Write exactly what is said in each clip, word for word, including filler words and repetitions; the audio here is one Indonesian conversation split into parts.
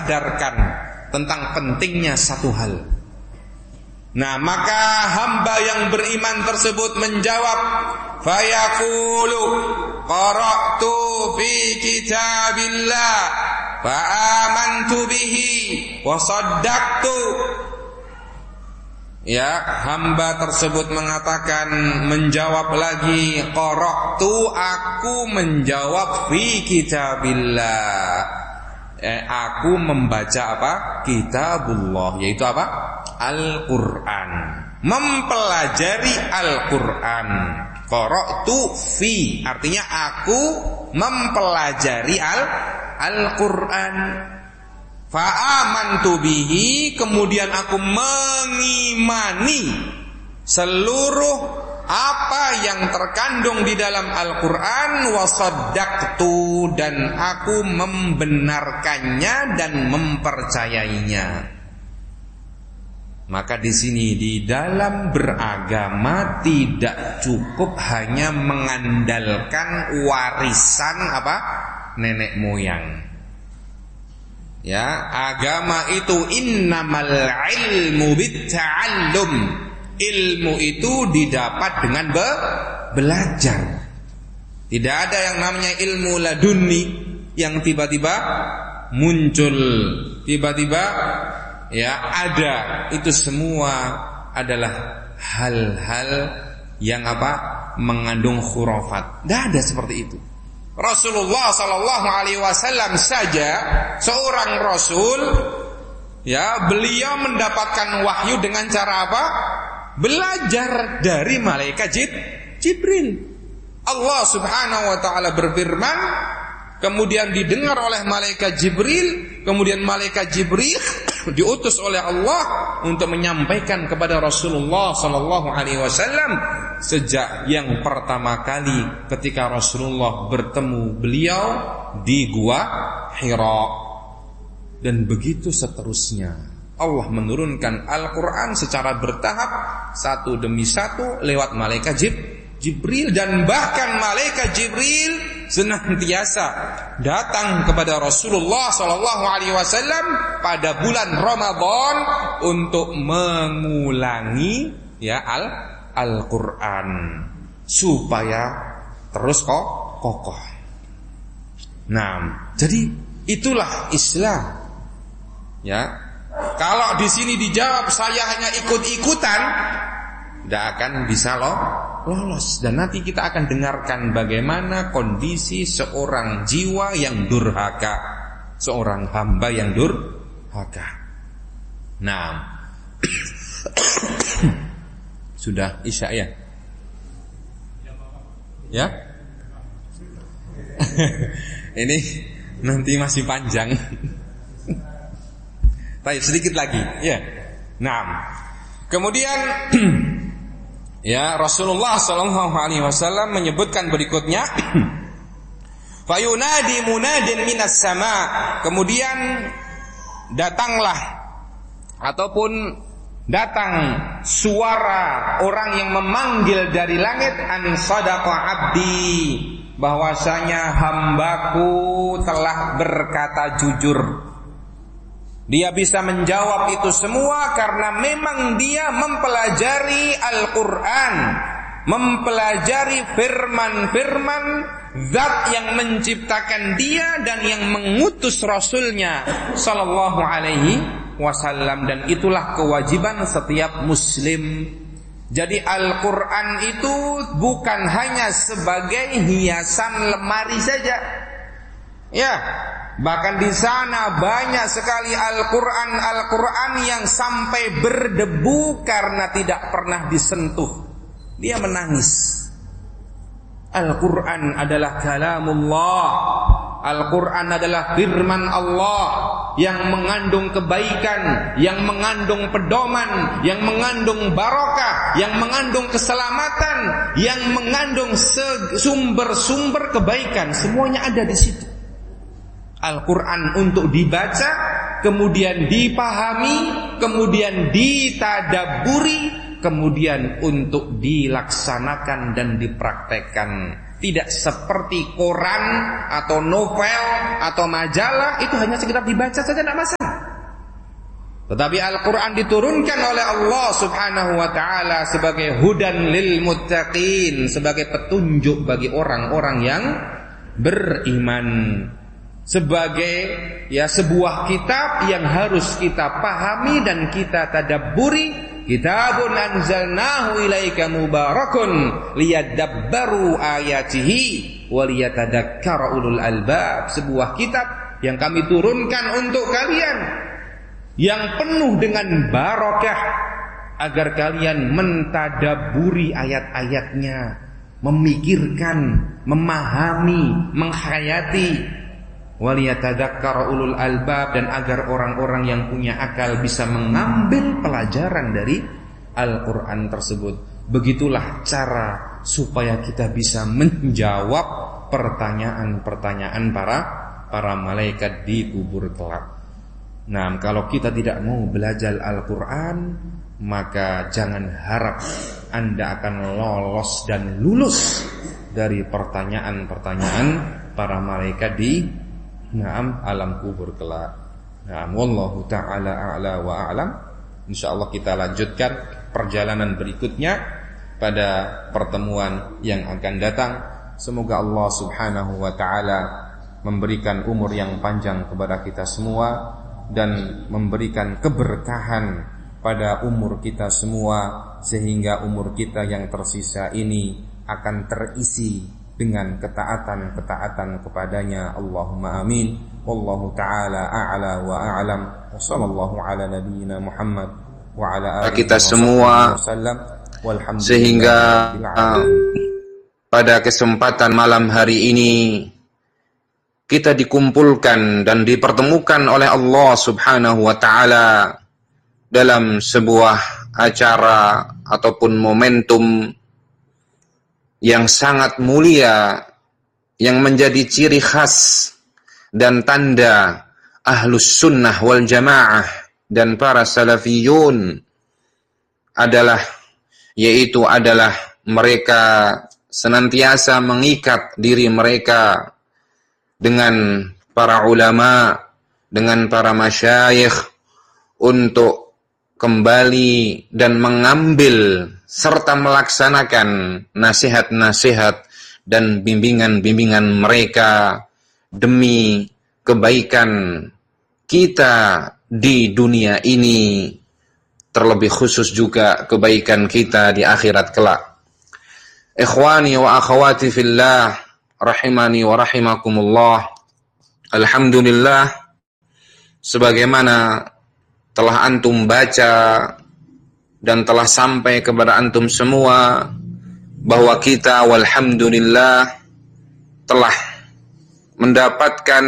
sadarkan tentang pentingnya satu hal. Nah, maka hamba yang beriman tersebut menjawab, fayaqulu qara'tu fi kitabillah fa amantu bihi wa saddaqtu. Ya, hamba tersebut mengatakan, menjawab lagi, qara'tu, aku menjawab fi kitabillah. Eh, aku membaca apa? Kitabullah, yaitu apa? Al-Quran. Mempelajari Al-Quran. Qara'tu fi, artinya aku mempelajari al Al-Quran. Fa'amantu bihi, kemudian aku mengimani seluruh apa yang terkandung di dalam Al-Quran, wa saddaqtu, dan aku membenarkannya dan mempercayainya. Maka di sini di dalam beragama tidak cukup hanya mengandalkan warisan apa? Nenek moyang. Ya, agama itu innamal ilmu bitta'allum. Ilmu itu didapat dengan be belajar. Tidak ada yang namanya ilmu laduni yang tiba-tiba muncul, tiba-tiba ya ada. Itu semua adalah hal-hal yang apa? Mengandung khurafat. Tidak ada seperti itu. Rasulullah sallallahu alaihi wasallam saja seorang rasul, ya, beliau mendapatkan wahyu dengan cara apa? Belajar dari malaikat Jib, Jibril. Allah Subhanahu wa taala berfirman, kemudian didengar oleh malaikat Jibril, kemudian malaikat Jibril diutus oleh Allah untuk menyampaikan kepada Rasulullah sallallahu alaihi wasallam sejak yang pertama kali ketika Rasulullah bertemu beliau di gua Hira, dan begitu seterusnya. Allah menurunkan Al-Quran secara bertahap, satu demi satu lewat malaikat Jib, Jibril, dan bahkan malaikat Jibril senantiasa datang kepada Rasulullah sallallahu alaihi wasallam pada bulan Ramadan untuk mengulangi ya al Al-Quran supaya terus kok kokoh. Nah, jadi itulah Islam. Ya, kalau di sini dijawab saya hanya ikut-ikutan, tidak akan bisa loh lolos. Dan nanti kita akan dengarkan bagaimana kondisi seorang jiwa yang durhaka, seorang hamba yang durhaka. Nah, sudah isya ya? Ya? Ini nanti masih panjang. Baik, sedikit lagi, ya. Nah, kemudian ya Rasulullah sallallahu alaihi wasallam menyebutkan berikutnya, fayunadi munadin minas sama, kemudian datanglah ataupun datang suara orang yang memanggil dari langit, an sadaqa abdi, bahwasanya hambaku telah berkata jujur. Dia bisa menjawab itu semua karena memang dia mempelajari Al-Quran, mempelajari firman-firman Zat yang menciptakan dia dan yang mengutus Rasulnya sallallahu alaihi wasallam. Dan itulah kewajiban setiap muslim. Jadi Al-Quran itu bukan hanya sebagai hiasan lemari saja. Ya, bahkan di sana banyak sekali Al-Quran Al-Quran yang sampai berdebu karena tidak pernah disentuh. Dia menangis. Al-Quran adalah kalamullah. Al-Quran adalah firman Allah yang mengandung kebaikan, yang mengandung pedoman, yang mengandung barokah, yang mengandung keselamatan, yang mengandung sumber-sumber kebaikan. Semuanya ada di situ. Al-Quran untuk dibaca, kemudian dipahami, kemudian ditadaburi, kemudian untuk dilaksanakan dan dipraktekkan. Tidak seperti koran atau novel atau majalah, itu hanya sekedar dibaca saja tidak masalah. Tetapi Al-Quran diturunkan oleh Allah subhanahu wa ta'ala sebagai hudan lil muttaqin, sebagai petunjuk bagi orang-orang yang beriman, sebagai ya sebuah kitab yang harus kita pahami dan kita tadabburi. Kitabun anzalnahu ilaika mubarakun liyadabbaru ayatihi waliyatadakkara ulul albab. Sebuah kitab yang kami turunkan untuk kalian, yang penuh dengan barakah, agar kalian mentadabburi ayat-ayatnya, memikirkan, memahami, menghayati. Waliyatadakkara ulul albab, dan agar orang-orang yang punya akal bisa mengambil pelajaran dari Al-Quran tersebut. Begitulah cara supaya kita bisa menjawab pertanyaan-pertanyaan para para malaikat di kubur kelak. Nah, kalau kita tidak mau belajar Al-Quran, maka jangan harap Anda akan lolos dan lulus dari pertanyaan-pertanyaan para malaikat di Naam alam kubur kelak. Naam, wallahu ta'ala a'la wa a'lam. Insyaallah kita lanjutkan perjalanan berikutnya pada pertemuan yang akan datang. Semoga Allah subhanahu wa ta'ala memberikan umur yang panjang kepada kita semua dan memberikan keberkahan pada umur kita semua, sehingga umur kita yang tersisa ini akan terisi dengan ketaatan-ketaatan kepadanya. Allahumma amin. Wallahu ta'ala a'la wa a'lam. Wa sallallahu ala nabiyyina Muhammad wa ala alihi kita semua, sehingga pada kesempatan malam hari ini kita dikumpulkan dan dipertemukan oleh Allah subhanahu wa ta'ala dalam sebuah acara ataupun momentum yang sangat mulia, yang menjadi ciri khas dan tanda ahlus sunnah wal jamaah dan para salafiyun adalah, yaitu adalah mereka senantiasa mengikat diri mereka dengan para ulama, dengan para masyayikh, untuk kembali dan mengambil serta melaksanakan nasihat-nasihat dan bimbingan-bimbingan mereka demi kebaikan kita di dunia ini, terlebih khusus juga kebaikan kita di akhirat kelak. Ikhwani wa akhwati fillah, rahimani wa rahimakumullah. Alhamdulillah, sebagaimana telah antum baca dan telah sampai kepada antum semua bahwa kita walhamdulillah telah mendapatkan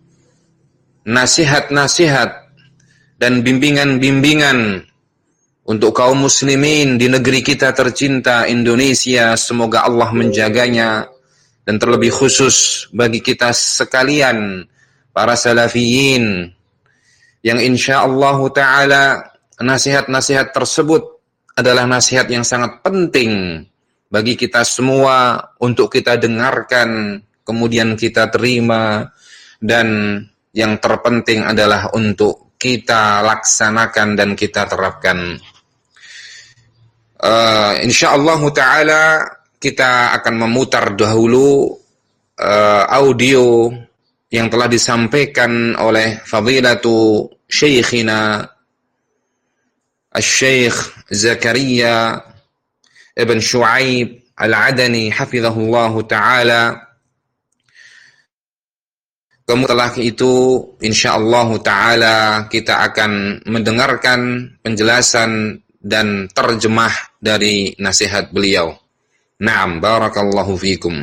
nasihat-nasihat dan bimbingan-bimbingan untuk kaum muslimin di negeri kita tercinta Indonesia. Semoga Allah menjaganya, dan terlebih khusus bagi kita sekalian para salafiyin yang insyaallah ta'ala nasihat-nasihat tersebut adalah nasihat yang sangat penting bagi kita semua untuk kita dengarkan, kemudian kita terima, dan yang terpenting adalah untuk kita laksanakan dan kita terapkan. Uh, insyaallah ta'ala kita akan memutar dahulu uh, audio yang telah disampaikan oleh Fadilatu Syekhina Al-Syekh Zakaria Ibn Shu'aib Al-Adani hafizahullahu ta'ala. Kemudian setelah itu insyaallah ta'ala kita akan mendengarkan penjelasan dan terjemah dari nasihat beliau. Naam, barakallahu fikum.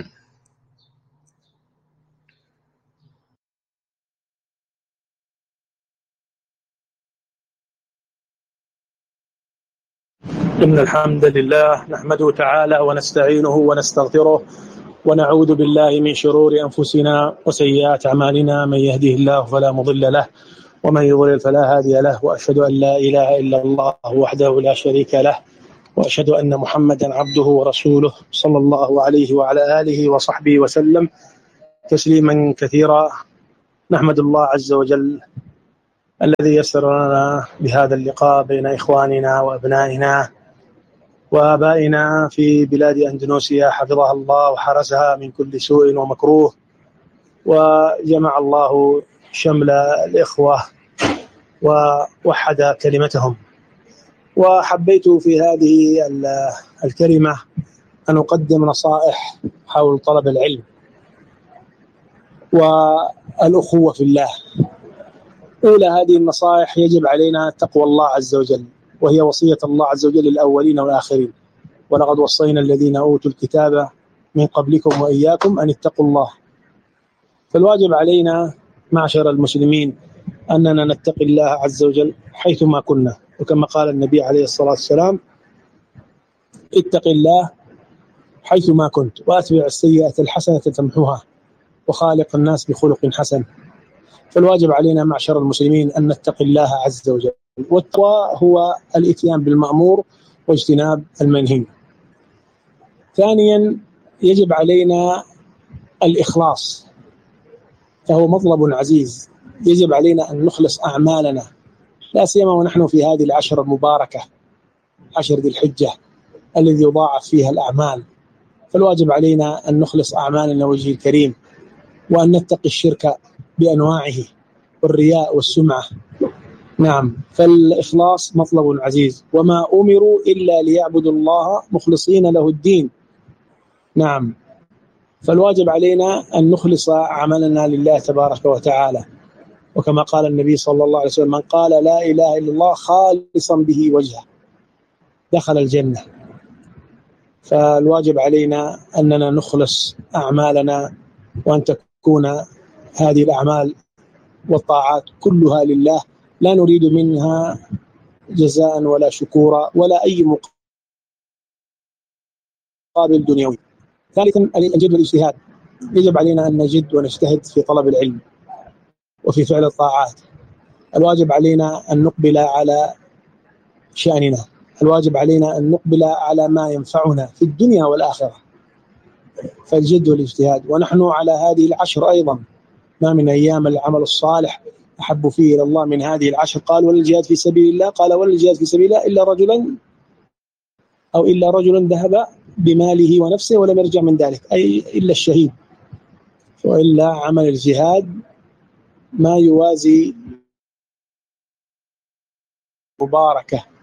إن الحمد لله نحمده تعالى ونستعينه ونستغفره ونعوذ بالله من شرور أنفسنا وسيئات أعمالنا. من يهده الله فلا مضل له ومن يضلل فلا هادي له، وأشهد أن لا إله إلا الله وحده لا شريك له، وأشهد أن محمدا عبده ورسوله صلى الله عليه وعلى آله وصحبه وسلم تسليما كثيرا. نحمد الله عز وجل الذي يسر لنا بهذا اللقاء بين إخواننا وأبنائنا وآبائنا في بلاد أندونيسيا، حفظها الله وحرسها من كل سوء ومكروه، وجمع الله شمل الإخوة ووحد كلمتهم. وحبيت في هذه الكلمة أن أقدم نصائح حول طلب العلم والأخوة في الله. أولى هذه النصائح: يجب علينا تقوى الله عز وجل، وهي وصية الله عز وجل للأولين والآخرين: ولقد وصينا الذين أوتوا الكتاب من قبلكم وإياكم أن اتقوا الله. فالواجب علينا معشر المسلمين أننا نتقي الله عز وجل حيثما كنا، وكما قال النبي عليه الصلاة والسلام: اتق الله حيثما كنت وأتبع السيئة الحسنة تمحوها وخالق الناس بخلق حسن. فالواجب علينا معشر المسلمين أن نتقي الله عز وجل، والتقوى هو الإتيان بالمأمور واجتناب المنهي. ثانيا، يجب علينا الإخلاص، فهو مطلب عزيز. يجب علينا أن نخلص أعمالنا، لا سيما ونحن في هذه العشر المباركة، عشر ذي الحجة الذي يضاعف فيها الأعمال. فالواجب علينا أن نخلص أعمالنا وجه الكريم، وأن نتقي الشرك بأنواعه والرياء والسمعة. نعم، فالإخلاص مطلب عزيز، وما أمروا إلا ليعبدوا الله مخلصين له الدين. نعم، فالواجب علينا أن نخلص عملنا لله تبارك وتعالى، وكما قال النبي صلى الله عليه وسلم: من قال لا إله إلا الله خالصا به وجهه دخل الجنة. فالواجب علينا أننا نخلص أعمالنا، وأن تكون هذه الأعمال والطاعات كلها لله، لا نريد منها جزاء ولا شكورا ولا أي مقابل دنيوي. ثالثا، الجد والاجتهاد. يجب علينا أن نجد ونجتهد في طلب العلم وفي فعل الطاعات. الواجب علينا أن نقبل على شأننا، الواجب علينا أن نقبل على ما ينفعنا في الدنيا والآخرة، فالجد والاجتهاد. ونحن على هذه العشر أيضا، ما من أيام العمل الصالح أحب فيه إلى الله من هذه العشر. قال: ولا الجهاد في سبيل الله، قال: ولا الجهاد في سبيل الله إلا رجلا أو إلا رجل ذهب بماله ونفسه ولم يرجع من ذلك، أي إلا الشهيد. وإلا عمل الجهاد ما يوازي مباركة